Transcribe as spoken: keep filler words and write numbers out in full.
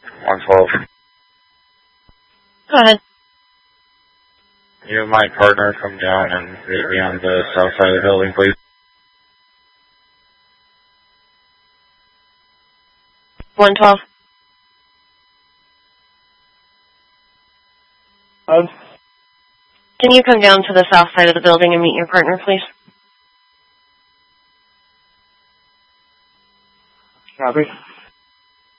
one twelve. Go ahead. You and my partner come down and meet me on the south side of the building, please. one twelve. Um, Can you come down to the south side of the building and meet your partner, please? copy.